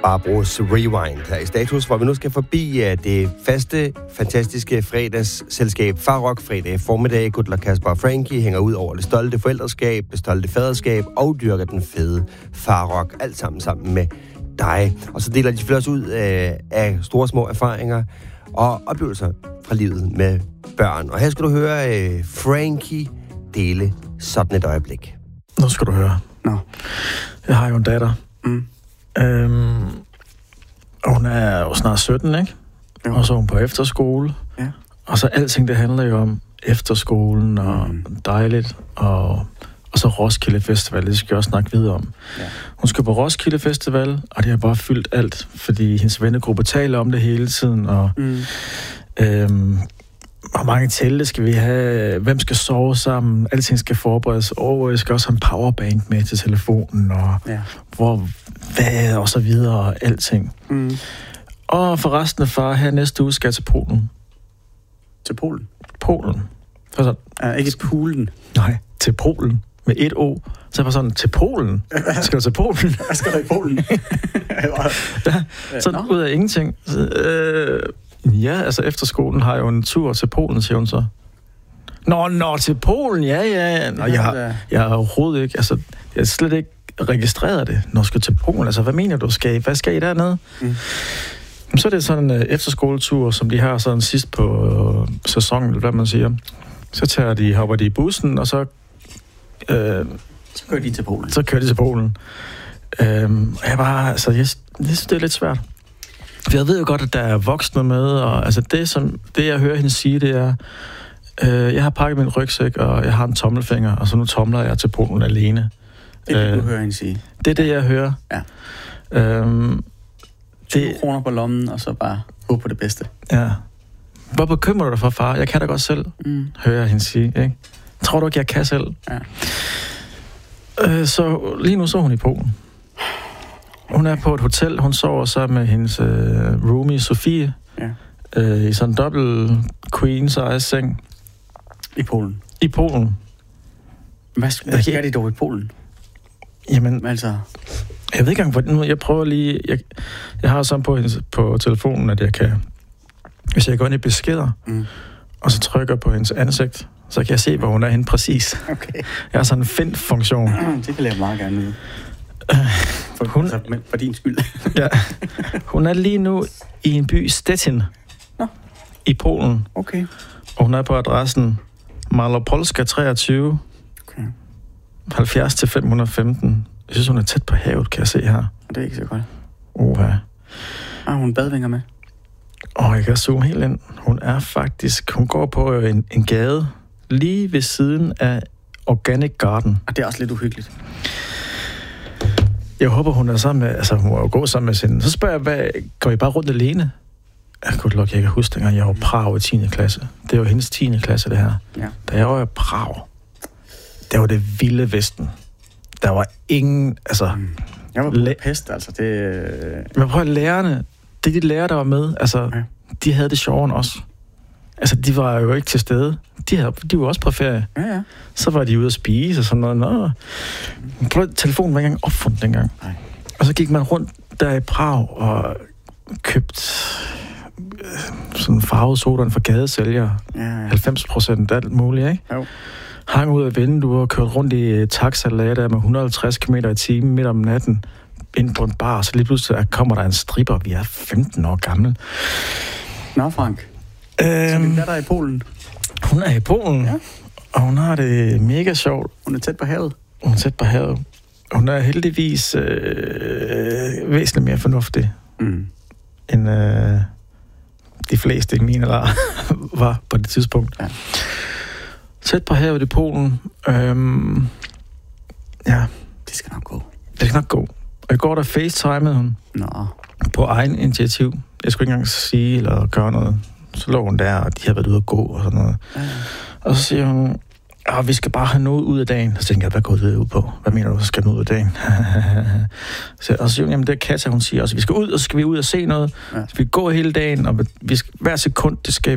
Barbros Rewind her i Status, hvor vi nu skal forbi det faste, fantastiske fredagsselskab Farrock fredag formiddag. Gudler, Kasper og Frankie hænger ud over det stolte forældreskab, det stolte faderskab og dyrker den fede Farrock. Alt sammen med dig. Og så deler de selvfølgelig også ud af store små erfaringer og oplevelser fra livet med børn. Og her skal du høre Frankie dele sådan et øjeblik. Nu skal du høre. Nå. Jeg har jo en datter. Og hun er jo snart 17, ikke? Jo. Og så er hun på efterskole. Ja. Og så alting, det handler jo om efterskolen og dejligt. Og så Roskilde Festival, det skal jeg også snakke videre om. Ja. Hun skal på Roskilde Festival, og det har bare fyldt alt, fordi hendes vennegruppe taler om det hele tiden. Og hvor mange telte skal vi have? Hvem skal sove sammen? Alting skal forberedes. Og jeg skal også have en powerbank med til telefonen, og hvad og så videre, og alting. Og for resten af far, her næste uge skal jeg til Polen. Til Polen? Polen. Ikke Polen? Nej, til Polen. Med et O. Så jeg var sådan, til Polen? Skal du til Polen? Hvad skal du i Polen? Sådan ud af ingenting. Ja, altså efterskolen har jo en tur til Polen, siger hun så. Nå, til Polen, ja. Nå, jeg har overhovedet ikke, altså, jeg har slet ikke registreret det, når jeg skal til Polen. Altså, hvad mener du, hvad skal I dernede? Så er det sådan en efterskoletur, som de har sådan sidst på sæsonen, eller hvad man siger. Så hopper de i bussen, og så kører de til Polen. Så kører de til Polen. Jeg synes, det er lidt svært. For jeg ved jo godt, at der er voksne med, og altså det jeg hører hende sige, det er, jeg har pakket min rygsæk, og jeg har en tommelfinger, og så nu tomler jeg til Polen alene. Det er det, du hører hende sige? Det er det, jeg hører. Ja. 20 kroner på lommen, og så bare håbe på det bedste. Ja. Hvor bekymrer du dig for, far? Jeg kan da godt selv, hører jeg hende sige, ikke? Tror du ikke, jeg kan selv? Ja. Så lige nu så hun i Polen. Hun er på et hotel. Hun sover sammen med hendes roomie, Sofie. Ja. I sådan en dobbelt queen-size seng. I Polen? I Polen. Hvad skal de dog i Polen? Jamen, altså... Jeg ved ikke engang, hvordan... Jeg prøver lige... Jeg har sådan på telefonen, at jeg kan... Hvis jeg går ind i beskeder, og så trykker på hendes ansigt, så kan jeg se, hvor hun er henne præcis. Okay. Jeg har sådan en find-funktion. Det vil jeg meget gerne vide. For din skyld. Ja. Hun er lige nu i en by, Stettin, i Polen. Okay. Og hun er på adressen Malopolska 23, 70 til 515. Jeg synes, hun er tæt på havet, kan jeg se her. Det er ikke så godt. Har hun badvinger med? Jeg kan zoome helt ind. Hun går på en gade lige ved siden af Organic Garden. Og det er også lidt uhyggeligt. Jeg håber, hun er sammen med... Altså, hun må jo gå sammen med sin... Så spørger jeg, går I bare rundt alene? Jeg kan huske, dengang jeg var i Prag i 10. klasse. Det er jo hendes 10. klasse, det her. Ja. Da jeg var i Prag, der var det vilde vesten. Der var ingen... Altså... Jeg var på pest, altså. Men prøv at lærerne... Det de lærere, der var med, altså... Ja. De havde det sjovere end os. Altså, de var jo ikke til stede. De var også på ferie. Ja. Så var de ude at spise og sådan noget. Telefonen var ikke engang opfundet dengang. Nej. Og så gik man rundt der i Prag og købte sådan farvede sodaen fra gadesælgere. Ja. 90% alt muligt, ikke? Jo. Hang ud af vinduer og kørte rundt i taxalader med 150 km i timen midt om natten ind på en bar. Så lige pludselig kommer der en stripper. Vi er 15 år gamle. Nå, Frank. Så din datter er i Polen? Hun er i Polen, ja. Og hun har det mega sjovt. Hun er tæt på havet? Hun er heldigvis væsentligt mere fornuftig, end de fleste i min alder var på det tidspunkt. Ja. Tæt på havet i Polen. Ja. Det skal nok gå. Og i går der facetimede hun. Nå. På egen initiativ. Jeg skulle ikke engang sige eller gøre noget. Så lå hun der, og de havde været ude at gå og sådan noget. Ja. Og så siger hun, vi skal bare have noget ud af dagen. Så tænker jeg, hvad går det ud på? Hvad mener du, så skal noget ud af dagen? Og så siger hun, jamen det er Katja, hun siger også, vi skal ud, og så skal vi ud og se noget. Ja. Så vi går hele dagen, og vi skal, hver sekund, det skal